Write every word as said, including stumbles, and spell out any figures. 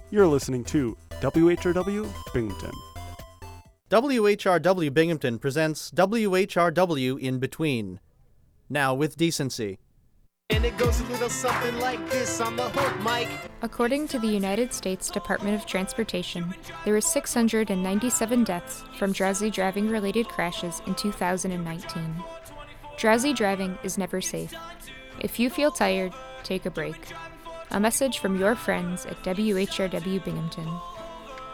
You're listening to W H R W Binghamton. W H R W Binghamton presents W H R W In Between. Now with decency. And it goes a little something like this on the hook, Mike. According to the United States Department of Transportation, there were six hundred ninety-seven deaths from drowsy driving-related crashes in two thousand nineteen. Drowsy driving is never safe. If you feel tired, take a break. A message from your friends at W H R W Binghamton.